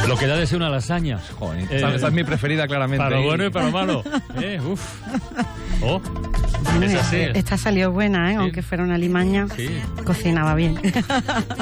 Lo que da de ser una lasaña. Joder, esa es mi preferida, claramente. Para lo bueno y para lo malo. Uf. Oh, es así. Esta salió buena, Sí. aunque fuera una limaña. Sí. Cocinaba bien.